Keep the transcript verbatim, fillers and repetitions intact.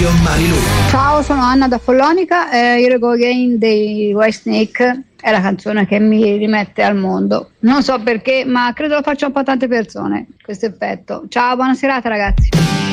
Radio Marilù. Ciao, sono Anna da Follonica e Here Go Again dei Whitesnake è la canzone che mi rimette al mondo. Non so perché, ma credo lo faccia un po' tante persone questo effetto. Ciao, buona serata ragazzi.